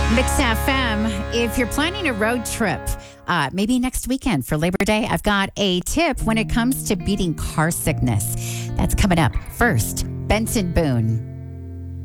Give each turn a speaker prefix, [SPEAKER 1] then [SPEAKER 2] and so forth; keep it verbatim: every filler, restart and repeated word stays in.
[SPEAKER 1] Mix F M, if you're planning a road trip, uh, maybe next weekend for Labor Day, I've got a tip when it comes to beating car sickness. That's coming up. First, Benson Boone.